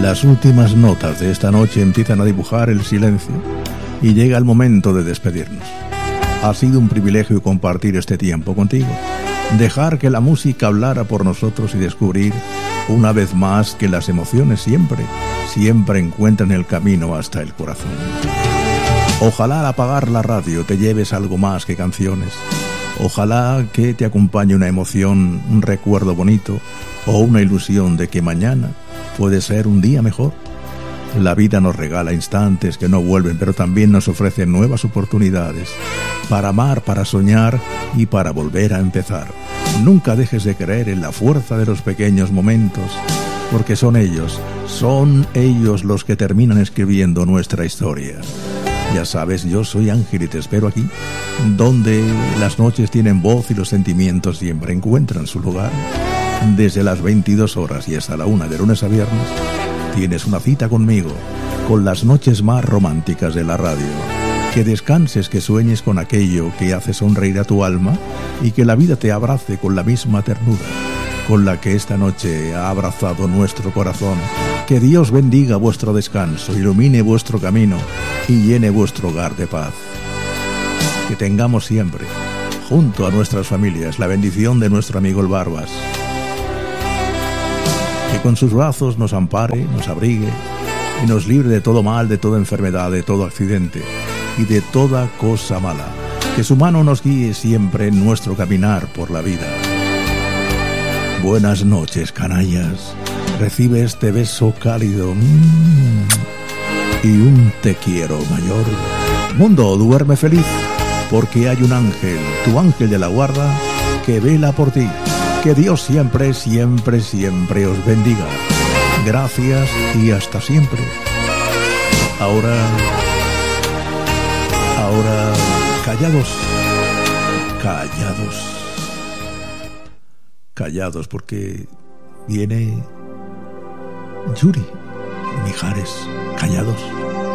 Las últimas notas de esta noche empiezan a dibujar el silencio y llega el momento de despedirnos. Ha sido un privilegio compartir este tiempo contigo, dejar que la música hablara por nosotros y descubrir una vez más que las emociones siempre encuentran el camino hasta el corazón. Ojalá al apagar la radio te lleves algo más que canciones. Ojalá que te acompañe una emoción, un recuerdo bonito o una ilusión de que mañana puede ser un día mejor. La vida nos regala instantes que no vuelven, pero también nos ofrece nuevas oportunidades para amar, para soñar y para volver a empezar. Nunca dejes de creer en la fuerza de los pequeños momentos, porque son ellos los que terminan escribiendo nuestra historia. Ya sabes, yo soy Ángel y te espero aquí, donde las noches tienen voz y los sentimientos siempre encuentran su lugar. Desde las 22 horas y hasta la 1 de lunes a viernes, tienes una cita conmigo, con las noches más románticas de la radio. Que descanses, que sueñes con aquello que hace sonreír a tu alma y que la vida te abrace con la misma ternura con la que esta noche ha abrazado nuestro corazón. Que Dios bendiga vuestro descanso, ilumine vuestro camino y llene vuestro hogar de paz. Que tengamos siempre, junto a nuestras familias, la bendición de nuestro amigo el Barbas. Que con sus brazos nos ampare, nos abrigue y nos libre de todo mal, de toda enfermedad, de todo accidente y de toda cosa mala. Que su mano nos guíe siempre en nuestro caminar por la vida. Buenas noches, canallas. Recibe este beso cálido y un te quiero mayor. Mundo, duerme feliz, porque hay un ángel, tu ángel de la guarda, que vela por ti. Que Dios siempre os bendiga. Gracias y hasta siempre. Ahora, callados, porque viene Yuri Mijares. Callados.